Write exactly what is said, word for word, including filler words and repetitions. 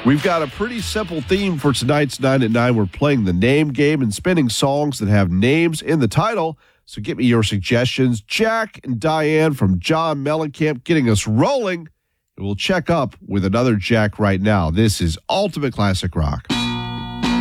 We've got a pretty simple theme for tonight's nine at nine. We're playing the name game and spinning songs that have names in the title. So get me your suggestions. Jack and Diane from John Mellencamp getting us rolling. And we'll check up with another Jack right now. This is Ultimate Classic Rock.